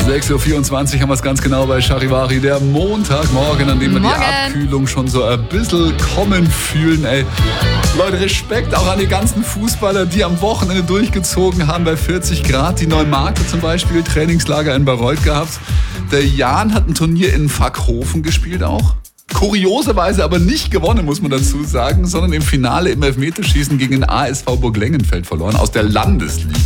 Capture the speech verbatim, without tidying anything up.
sechs Uhr vierundzwanzig haben wir es ganz genau bei Charivari. Der Montagmorgen, an dem wir Morgen. die Abkühlung schon so ein bisschen kommen fühlen. Ey. Leute, Respekt auch an die ganzen Fußballer, die am Wochenende durchgezogen haben bei vierzig Grad. Die Neumarkter zum Beispiel, Trainingslager in Bayreuth gehabt. Der Jan hat ein Turnier in Fackhofen gespielt auch. Kurioserweise aber nicht gewonnen, muss man dazu sagen, sondern im Finale im Elfmeterschießen gegen den A S V Burglengenfeld verloren aus der Landesliga.